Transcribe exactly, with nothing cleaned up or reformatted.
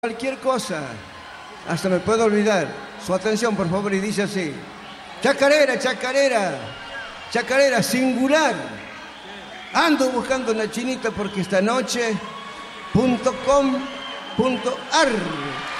Cualquier cosa, hasta me puedo olvidar. Su atención, por favor, y dice así: chacarera, chacarera, chacarera singular. Ando buscando una chinita porque esta noche punto com punto ar